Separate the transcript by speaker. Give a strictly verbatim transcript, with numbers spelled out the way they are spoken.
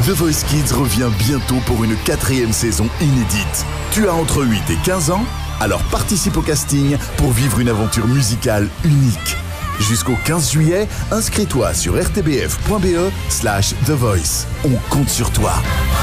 Speaker 1: The Voice Kids revient bientôt pour une quatrième saison inédite. Tu as entre huit et quinze ans? Alors participe au casting pour vivre une aventure musicale unique. Jusqu'au quinze juillet, inscris-toi sur r t b f point b e slash The Voice. On compte sur toi.